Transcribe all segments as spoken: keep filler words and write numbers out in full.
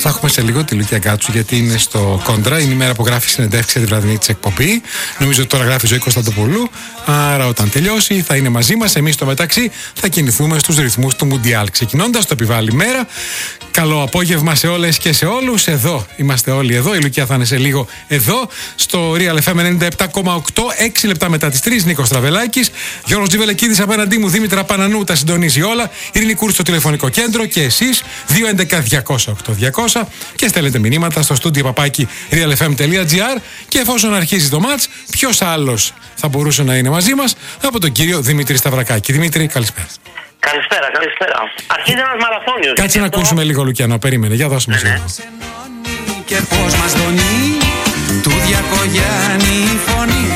Θα έχουμε σε λίγο τη Λουκία Γκάτσου, γιατί είναι στο Κόντρα. Είναι η μέρα που γράφει συνεντεύξη για τη βραδινή της εκπομπή. Νομίζω ότι τώρα γράφει Ζωή Κωνσταντοπούλου. Άρα, όταν τελειώσει, θα είναι μαζί μας. Εμείς στο μεταξύ θα κινηθούμε στους ρυθμούς του Μουντιάλ. Ξεκινώντας, το επιβάλλει μέρα. Καλό απόγευμα σε όλες και σε όλους. Εδώ είμαστε όλοι εδώ. Η Λουκία θα είναι σε λίγο εδώ. Στο Real εφ εμ ενενήντα επτά κόμμα οκτώ, έξι λεπτά μετά τις τρεις. Νίκος Τραβελάκης. Γιώργος Τζιβελεκίδης απέναντί μου. Δήμητρα Πανανού τα συντονίζει όλα. Ειρήνη Κούρη στο τηλεφωνικό κέντρο. Και εσείς δύο έντεκα διακόσια οκτώ διακόσια και στέλνετε μηνύματα στο στούντιο παπάκι realfm.gr. Και εφόσον αρχίζει το μάτς, ποιος άλλος θα μπορούσε να είναι μαζί μας από τον κύριο Δημήτρη Σταυρακάκη. Δημήτρη, καλησπέρα. Καλησπέρα, καλησπέρα. Αρχίζει ένας μαραθώνιος. Κάτσε να αυτό... ακούσουμε λίγο Λουκιανό. Περίμενε, για δώσε μας ναι, λίγο. ναι. Και πώς μας δονεί του Διακογιάννη η φωνή.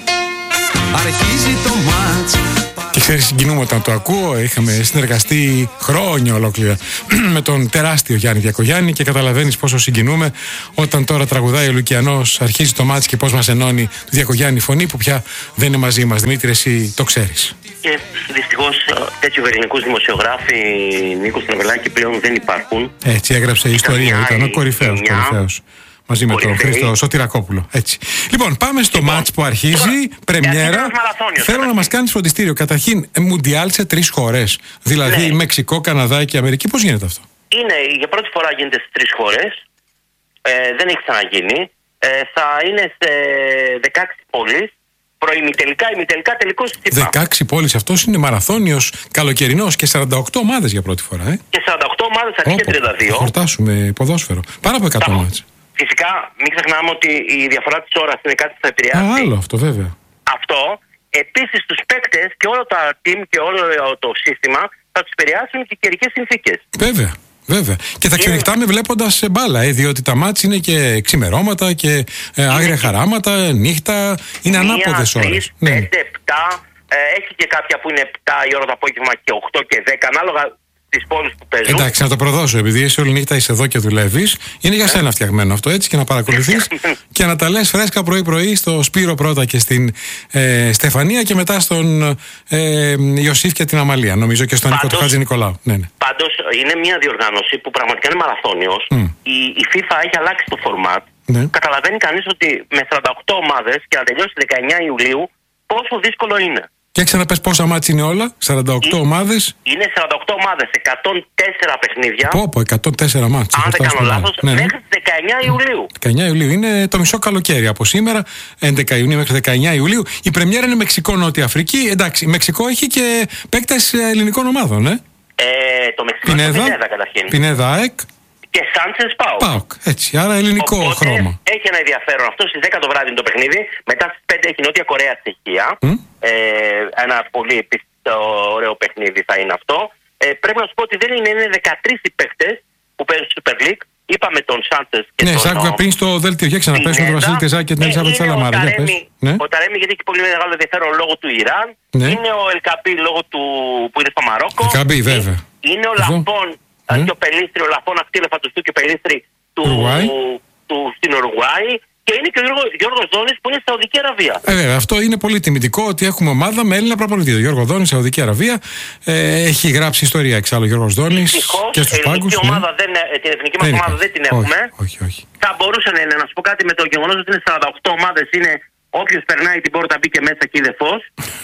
Αρχίζει το μάτς. Και ξέρεις, συγκινούμε όταν το ακούω. Είχαμε συνεργαστεί χρόνια ολόκληρα με τον τεράστιο Γιάννη Διακογιάννη και καταλαβαίνεις πόσο συγκινούμε όταν τώρα τραγουδάει ο Λουκιανός. Αρχίζει το μάτς και πώς μας ενώνει του Διακογιάννη η φωνή που πια δεν είναι μαζί μας. Δημήτρη, εσύ το ξέρεις. Και δυστυχώς τέτοιου ελληνικούς δημοσιογράφοι, Νίκος Τραβελάκη, πλέον δεν υπάρχουν. Έτσι έγραψε η ιστορία. Ήταν ο κορυφαίος. κορυφαίος. Μαζί με τον Χρήστο Σωτηρακόπουλο. Έτσι. Λοιπόν, πάμε στο λοιπόν, μάτς που αρχίζει. Τώρα, πρεμιέρα. Θέλω να μας κάνεις φροντιστήριο. Καταρχήν, Μουντιάλ σε τρεις χώρες. Δηλαδή, ναι. Μεξικό, Καναδά και Αμερική. Πώς γίνεται αυτό? Είναι, για πρώτη φορά γίνεται σε τρεις χώρες. Ε, δεν έχει ξαναγίνει. Ε, θα είναι σε δεκαέξι πόλεις. Προημιτελικά, ημιτελικά, τελικώς ΣΥΠΑ. δεκαέξι πόλεις, αυτός είναι μαραθώνιος, καλοκαιρινός και σαράντα οκτώ ομάδες για πρώτη φορά. Ε. Και σαράντα οκτώ ομάδες αρχίζει τριάντα δύο. Θα χορτάσουμε ποδόσφαιρο. Πάρα από εκατό μάτς. Φυσικά, μην ξεχνάμε ότι η διαφορά της ώρας είναι κάτι που θα επηρεάσει. Α, άλλο αυτό, βέβαια. Αυτό. Επίσης, τους παίκτες και όλο το team και όλο το σύστημα θα τους επηρεάσουν και οι καιρικές συνθήκες. Βέβαια. Βέβαια. Και θα ξενυχτάμε είναι... βλέποντας μπάλα, ε, διότι τα μάτς είναι και ξημερώματα και ε, άγρια χαράματα, νύχτα. Είναι ανάποδες ώρες. τρεις, πέντε, επτά. Ε, έχει και κάποια που είναι επτά η ώρα το απόγευμα και οκτώ και δέκα, ανάλογα τις πόλεις που παίζουν. Εντάξει, να το προδώσω, επειδή εσύ όλη νύχτα είσαι εδώ και δουλεύεις. Είναι για σένα φτιαγμένο αυτό, έτσι, και να παρακολουθείς και να τα λες φρέσκα πρωί-πρωί στο Σπύρο πρώτα και στην ε, Στεφανία και μετά στον ε, Ιωσήφ και την Αμαλία, νομίζω, και στον Νίκο του Χατζη Νικολάου. Ναι, ναι. Πάντως είναι μια διοργάνωση που πραγματικά είναι μαραθώνιος. Mm. Η, η FIFA έχει αλλάξει το φορμάτ. Ναι. Καταλαβαίνει κανείς ότι με σαράντα οκτώ ομάδες και να τελειώσει δεκαεννιά Ιουλίου πόσο δύσκολο είναι. Και ξαναπες πόσα μάτς είναι όλα, σαράντα οκτώ ομάδες. Είναι σαράντα οκτώ ομάδες, εκατόν τέσσερα παιχνίδια. Πω, πω, εκατόν τέσσερα μάτς. Αν δεν κάνω λάθος, ναι, ναι. Μέχρι δεκαεννιά Ιουλίου. δεκαεννιά Ιουλίου είναι το μισό καλοκαίρι από σήμερα, έντεκα Ιουνίου μέχρι δεκαεννιά Ιουλίου. Η πρεμιέρα είναι Μεξικό-Νότια Αφρική. Εντάξει, Μεξικό έχει και παίκτες ελληνικών ομάδων, ε. ε το Μεξικό είναι Πινέδα καταρχήν. Πινέδα ΑΕΚ. Και Σάντσες Πάοκ. Πάοκ, έτσι, άρα ελληνικό Οπότε, χρώμα. Έχει ένα ενδιαφέρον αυτό. Στις δέκα το βράδυ είναι το παιχνίδι. Μετά στις πέντε έχει Νότια Κορέα Τσεχία. Mm? Ε, ένα πολύ επίσης ωραίο παιχνίδι θα είναι αυτό. Ε, πρέπει να σου πω ότι δεν είναι, είναι δεκατρείς οι παίκτες που παίζουν στο Super League. Είπαμε τον Σάντσες και ναι, τον... Ναι, σ' πριν στο δελτίο. Για ξαναπέσουμε τον Βασίλη Τεζάκη και την Ελισάβετ Σαλαμάρα. Ναι. Ο Ταρέμι, γιατί έχει πολύ μεγάλο ενδιαφέρον λόγω του Ιράν. Ναι. Είναι ο Ελκαμπή λόγω του που είναι στο Μαρόκο. Ελκαμπή, βέβαια. Είναι ο Λαφών. Ναι. Και ο Πελίστρη, ο Λαφών Ακτήλε Φαντουστού και ο Πελίστρη του, του, του, στην Ουρουγουάη. Και είναι και ο Γιώργο, Γιώργος Δόνης που είναι στη Σαουδική Αραβία. Ε, βέβαια, αυτό είναι πολύ τιμητικό ότι έχουμε ομάδα με Έλληνα προπονητή. Ο Γιώργο Δόνης, Σαουδική Αραβία. Ε, έχει γράψει ιστορία εξάλλου ο Γιώργος Δόνης. Και στους πάγκους. Ναι. Δεν, την εθνική μας ομάδα δεν την έχουμε. Όχι, όχι. Θα μπορούσε να είναι, να σου πω κάτι, με το γεγονός ότι είναι σαράντα οκτώ ομάδες. Είναι όποιος περνάει την πόρτα μπήκε μέσα και είδε φως.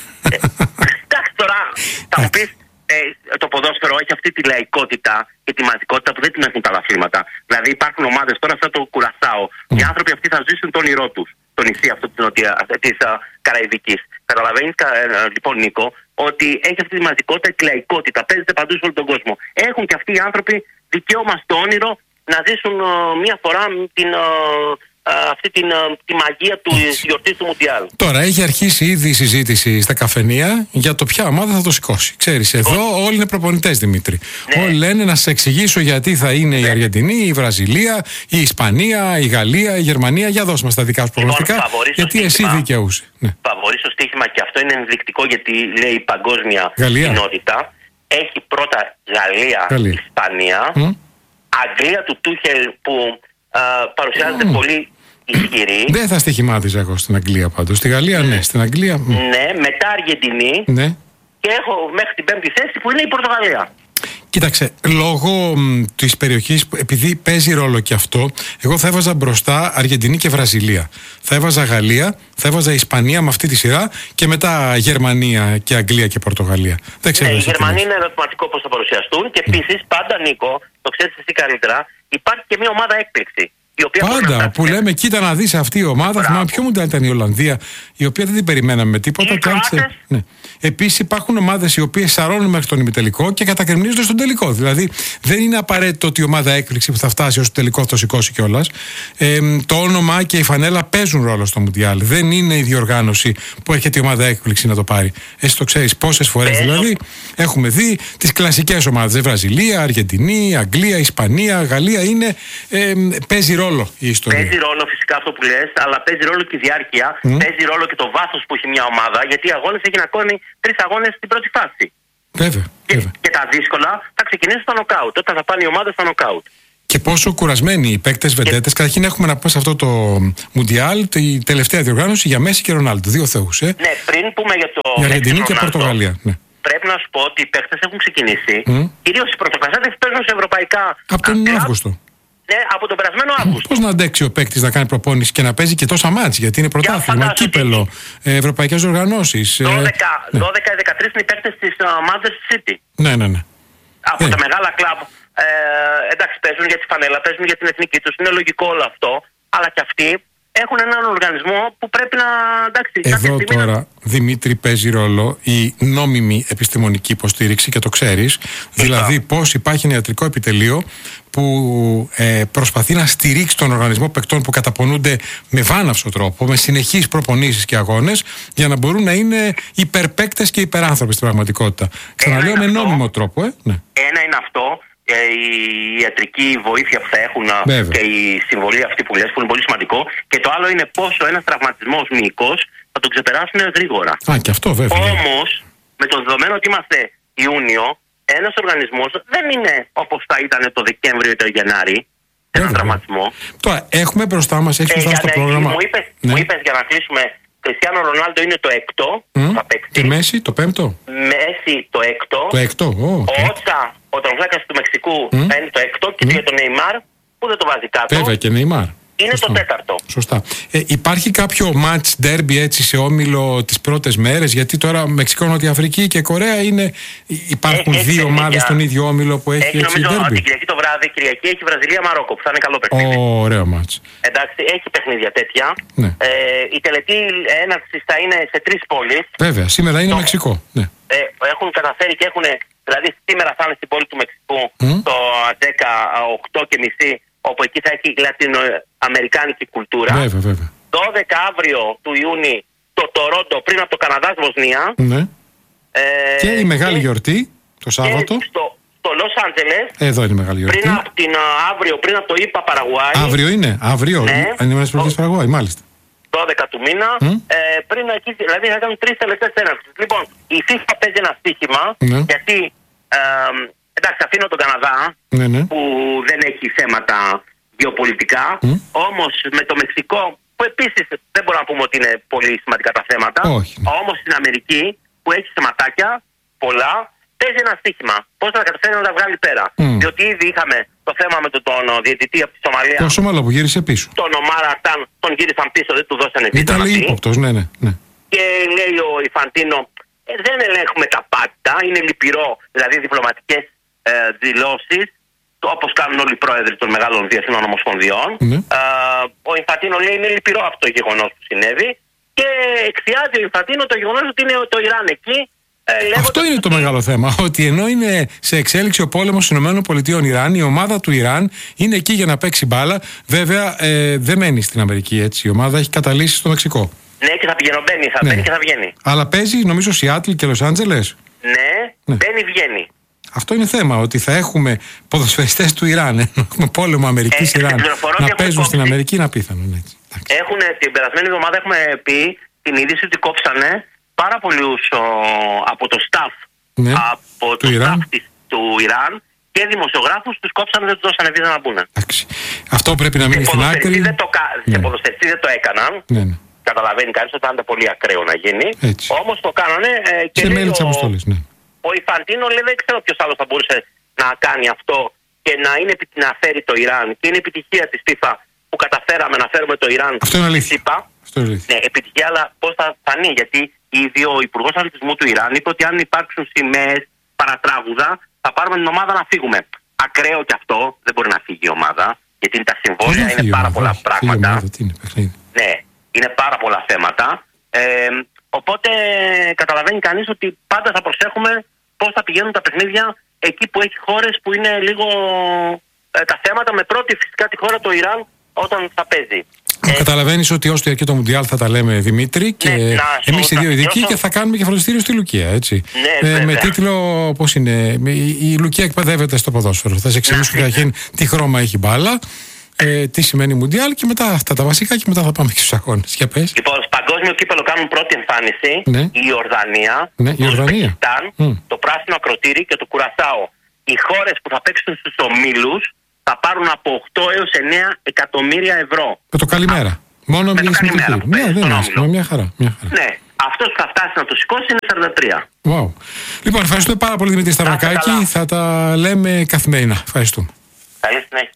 Εντάξει, τώρα θα μου πει. Ε, το ποδόσφαιρο έχει αυτή τη λαϊκότητα και τη μαζικότητα που δεν την έχουν τα αθλήματα. Δηλαδή υπάρχουν ομάδες τώρα σαν το Κουρασάο. Mm. Οι άνθρωποι αυτοί θα ζήσουν το όνειρό τους, το νησί αυτό της, νοτια, της uh, Καραϊβικής. Καταλαβαίνεις uh, λοιπόν, Νίκο, ότι έχει αυτή τη μαζικότητα και τη λαϊκότητα. Παίζεται παντού σε όλο τον κόσμο. Έχουν και αυτοί οι άνθρωποι δικαίωμα στο όνειρο να ζήσουν uh, μία φορά την... Uh, αυτή την, τη μαγεία του γιορτής του Μουντιάλ. Τώρα έχει αρχίσει ήδη η συζήτηση στα καφενεία για το ποια ομάδα θα το σηκώσει. Ξέρεις, εδώ oh. όλοι είναι προπονητές, Δημήτρη. Ναι. Όλοι λένε να σε εξηγήσω γιατί θα είναι ναι. η Αργεντινή, η Βραζιλία, η Ισπανία, η Γαλλία, η Γερμανία. Για δώσ' μας τα δικά σου προγνωστικά. Λοιπόν, γιατί εσύ δικαιούσε. Ναι. Φαβορίσω στοίχημα και αυτό είναι ενδεικτικό γιατί λέει η παγκόσμια Γαλλία. κοινότητα. Έχει πρώτα Γαλλία, Γαλλία. Ισπανία, mm. Αγγλία του Τούχελ που α, παρουσιάζεται mm. πολύ ισχυρή. Δεν θα στοιχημάτιζα εγώ στην Αγγλία πάντως. Στη Γαλλία ναι, στην Αγγλία. Ναι, μετά Αργεντινή. Ναι. Και έχω μέχρι την πέμπτη θέση που είναι η Πορτογαλία. Κοίταξε, λόγω της περιοχής, επειδή παίζει ρόλο και αυτό, εγώ θα έβαζα μπροστά Αργεντινή και Βραζιλία. Θα έβαζα Γαλλία, θα έβαζα Ισπανία με αυτή τη σειρά και μετά Γερμανία και Αγγλία και Πορτογαλία. Δεν ξέρω. Ναι, η Γερμανία είναι ερωτηματικό πώς θα παρουσιαστούν και επίσης πάντα, Νίκο, το ξέρεις εσύ καλύτερα, υπάρχει και μια ομάδα έκπληξη. Πάντα που λέμε, κοίτα να δεις αυτή η ομάδα. Θυμάμαι ποιο μου ήταν η Ολλανδία, η οποία δεν την περιμέναμε με τίποτα. Και άρχισε, ναι. Επίσης υπάρχουν ομάδες οι οποίες σαρώνουν μέχρι τον ημιτελικό και κατακρεμνίζονται στον τελικό. Δηλαδή δεν είναι απαραίτητο ότι η ομάδα έκπληξη που θα φτάσει ως το τελικό θα το σηκώσει κιόλας. Ε, το όνομα και η φανέλα παίζουν ρόλο στο Μουντιάλ. Δεν είναι η διοργάνωση που έρχεται η ομάδα έκπληξη να το πάρει. Εσύ το ξέρεις πόσες φορές δηλαδή έχουμε δει τις κλασικές ομάδες. Βραζιλία, Αργεντινή, Αγγλία, Ισπανία, Γαλλία είναι. Ε, παίζει ρόλο η ιστορία. Παίζει ρόλο φυσικά αυτό που λες, αλλά παίζει ρόλο και η διάρκεια, mm. παίζει ρόλο και το βάθος που έχει μια ομάδα, γιατί οι αγώνες έχει να κάνει τρεις αγώνες στην πρώτη φάση. Βέβαια, και, βέβαια. Και τα δύσκολα θα ξεκινήσουν στα νοκάουτ, όταν θα πάνε οι ομάδες στα νοκάουτ. Και πόσο κουρασμένοι οι παίκτες βεντέτες. Και... Καταρχήν έχουμε να πούμε σε αυτό το Μουντιάλ τη τελευταία διοργάνωση για Μέση και Ρονάλντο. Δύο θεούς, ε. Ναι, πριν πούμε για το. Για Αργεντινή και Πορτογαλία. Ναι. Πρέπει να σου πω ότι οι παίκτες έχουν ξεκινήσει. Mm. Κυρίως οι πρωτοκλασσάτες παίζουν σε ευρωπαϊκά. Από τον Αύγουστο. Ναι, από τον περασμένο Αύγουστο. Πώς να αντέξει ο παίκτης να κάνει προπόνηση και να παίζει και τόσα μάτς, γιατί είναι πρωτάθλημα, κύπελο, ε, ευρωπαϊκές οργανώσεις. δώδεκα με δεκατρείς είναι οι παίκτες της Manchester City. Ναι, ναι, ναι. Από ε. τα μεγάλα κλαμπ. Ε, εντάξει, παίζουν για τη φανέλα, παίζουν για την εθνική τους. Είναι λογικό όλο αυτό. Αλλά και αυτοί έχουν έναν οργανισμό που πρέπει να. Εντάξει, εδώ τώρα, να... Δημήτρη, παίζει ρόλο η νόμιμη επιστημονική υποστήριξη και το ξέρεις. Δηλαδή, πώς υπάρχει ένα ιατρικό επιτελείο που ε, προσπαθεί να στηρίξει τον οργανισμό παικτών που καταπονούνται με βάναυσο τρόπο, με συνεχείς προπονήσεις και αγώνες, για να μπορούν να είναι υπερπαίκτες και υπεράνθρωποι στην πραγματικότητα. Ξαναλέω με νόμιμο τρόπο, ε. Ναι. Ένα είναι αυτό. Η ιατρική βοήθεια που θα έχουν. Βέβαια. Και η συμβολή αυτή που λες, που είναι πολύ σημαντικό. Και το άλλο είναι πόσο ένας τραυματισμός μυϊκός θα τον ξεπεράσουν γρήγορα. Α, και αυτό βέβαια. Όμως, με το δεδομένο ότι είμαστε Ιούνιο, ένας οργανισμός δεν είναι όπως θα ήταν το Δεκέμβριο ή το Γενάρη. Ένα τραυματισμό. Τώρα, έχουμε μπροστά μας, έχει φτάσει στο ναι, πρόγραμμα. Μου είπες, ναι. μου είπες για να κλείσουμε. Κριστιάνο Ρονάλντο είναι το έκτο. Mm. Θα παίξει. Και Μέση το πέμπτο. Μέση το έκτο. Το έκτο. Oh, okay. Ο Ότσα, ο τρομπλάκας του Μεξικού, mm. θα είναι το έκτο. Και mm. για τον Νεϊμάρ, που δεν το βάζει κάτω. Βέβαια και Νεϊμάρ. Είναι Σωστό. Το τέταρτο. Σωστά. Ε, υπάρχει κάποιο match derby έτσι σε όμιλο τις πρώτες μέρες? Γιατί τώρα Μεξικό, Νότια Αφρική και Κορέα είναι. Υπάρχουν έχει, δύο ομάδες στον ίδιο όμιλο που έχει, έχει έτσι νομίζω, derby. Την Κυριακή το βράδυ, Κυριακή έχει Βραζιλία-Μαρόκο που θα είναι καλό παιχνίδι. Ωραίο match. Εντάξει, έχει παιχνίδια τέτοια. Ναι. Ε, η τελετή έναρξη θα είναι σε τρεις πόλεις. Βέβαια, σήμερα είναι το, Μεξικό. Ναι. Ε, έχουν καταφέρει και έχουν. Δηλαδή σήμερα θα είναι στην πόλη του Μεξικού mm. το δεκαοκτώ και μισή, όπου εκεί θα έχει λατινοαμερικάνικη κουλτούρα. Βέβαια, βέβαια. δώδεκα αύριο του Ιούνιου το Τορόντο πριν από το Καναδά Βοσνία. Ναι. Ε, και η μεγάλη και, γιορτή το Σάββατο. Στο, στο Λος Άντζελες. Εδώ είναι η μεγάλη γιορτή. Πριν από την αύριο, πριν από το ΙΠΑ Παραγουάη. Αύριο είναι, αύριο. Ναι. Ανήμερες Πρωτεύουσες Παραγουάη, μάλιστα. δώδεκα του μήνα. Mm. Ε, πριν εκεί, δηλαδή θα κάνουν τρεις τελευταίες έναρξεις. Λοιπόν, η FIFA παίζει ένα στοίχημα, ναι. γιατί. Ε, εντάξει, αφήνω τον Καναδά, ναι, ναι. που δεν έχει θέματα γεωπολιτικά. Mm. Όμως με το Μεξικό, που επίσης δεν μπορούμε να πούμε ότι είναι πολύ σημαντικά τα θέματα. Όχι, ναι. Όμως στην Αμερική, που έχει θεματάκια πολλά, παίζει ένα στοίχημα. Πώς θα καταφέρει να τα βγάλει πέρα. Mm. Διότι ήδη είχαμε το θέμα με τον, τον διαιτητή από τη Σομαλία. Το Σομαλό που γύρισε πίσω. Τον Ομάρα Αρτάν, τον γύρισαν πίσω, δεν του δώσανε βίντεο. Ήταν ύποπτος, ναι, ναι, ναι. Και λέει ο Ιφαντίνο, ε, δεν ελέγχουμε τα πάντα, είναι λυπηρό, δηλαδή διπλωματικές ε, δηλώσεις, όπως κάνουν όλοι οι πρόεδροι των μεγάλων διεθνών ομοσπονδιών. Mm. Ε, ο Ιφαντίνο λέει είναι λυπηρό αυτό το γεγονός που συνέβη και εκθιάζει ο Ιφαντίνο το γεγονός ότι είναι το Ιράν εκεί. Ε, αυτό είναι το μεγάλο θέμα. Ότι ενώ είναι σε εξέλιξη ο πόλεμος των ΗΠΑ, Ιράν, η ομάδα του Ιράν είναι εκεί για να παίξει μπάλα. Βέβαια ε, δεν μένει στην Αμερική έτσι. Η ομάδα έχει καταλύσει στο Μεξικό. Ναι, και θα πηγαίνει, μπαίνει, θα ναι. μπαίνει και θα βγαίνει. Αλλά παίζει νομίζω Σιάτλ και Λος Άντζελες. Ναι, ναι, μπαίνει, βγαίνει. Αυτό είναι θέμα, ότι θα έχουμε ποδοσφαιριστές του Ιράν, έχουμε πόλεμο Αμερικής Ιράν, να παίζουν στην Αμερική, είναι απίθανο. Έτσι. Έχουν, την περασμένη εβδομάδα έχουμε πει την είδηση ότι κόψανε πάρα πολλούς ο, από το staff, ναι, από το του staff Ιράν. Της, του Ιράν και δημοσιογράφους τους κόψανε, δεν τους δώσανε βίζα να μπουν. Αυτό πρέπει να μείνει στην άκρη. Δεν το, ναι. Σε ποδοσφαιριστή δεν το έκαναν. Ναι, ναι. Καταλαβαίνει κανείς ότι θα είναι πολύ ακραίο να γίνει. Όμως το κάνανε ε, και σε μέλη της ο, αποστολής, ναι. Ο Ιφαντίνο λέει δεν ξέρω ποιος άλλος θα μπορούσε να κάνει αυτό και να, είναι, να φέρει το Ιράν. Και είναι επιτυχία της FIFA που καταφέραμε να φέρουμε το Ιράν. Αυτό είναι αλήθεια. Αυτό είναι αλήθεια. Ναι, επιτυχία, αλλά πώς θα φανεί? Γιατί ήδη ο Υπουργός Αθλητισμού του Ιράν είπε ότι αν υπάρξουν σημαίες, παρατράγουδα, θα πάρουμε την ομάδα να φύγουμε. Ακραίο κι αυτό, δεν μπορεί να φύγει η ομάδα, γιατί τα συμβόλαια είναι πάρα ομάδα, πολλά πράγματα. Ομάδα, είναι, ναι, είναι πάρα πολλά θέματα. Ε, οπότε καταλαβαίνει κανείς ότι πάντα θα προσέχουμε πώς θα πηγαίνουν τα παιχνίδια εκεί που έχει χώρες που είναι λίγο ε, τα θέματα, με πρώτη φυσικά τη χώρα το Ιράν όταν θα παίζει. Ε, Καταλαβαίνεις ότι ως διαρκεί το Μουντιάλ θα τα λέμε, Δημήτρη, και ναι, εμείς οι δύο ειδικοί και θα κάνουμε κεφαλαιστήριο στη Λουκία, έτσι. Ναι, ε, με τίτλο, πώς είναι, η, η Λουκία εκπαιδεύεται στο ποδόσφαιρο. Θα σε εξηγήσουμε καταρχήν τι χρώμα έχει μπάλα, ε, τι σημαίνει Μουντιάλ και μετά αυτά τα βασικά και μετά θα πάμε και στους αγώνες. Για πες. Λοιπόν, στο παγκόσμιο κύπελλο κάνουν πρώτη εμφάνιση ναι. η Ιορδανία, ναι, το Ουσμπεκιστάν, mm. το Πράσινο Ακροτήρι και το Κουρασάο. Οι χώρες που θα παίξουν στους ομίλους θα πάρουν από οκτώ έως εννέα εκατομμύρια ευρώ. Με το καλημέρα. Α, μόνο με το καλημέρα. Ναι, δεν είναι μια χαρά, μια χαρά. Ναι. Αυτός που θα φτάσει να το σηκώσει είναι σαράντα τρία. Wow. Λοιπόν, ευχαριστούμε πάρα πολύ, Δημήτρη Σταυρακάκη. Θα τα λέμε καθημερινά. Ευχαριστούμε. Καλή συνέχεια.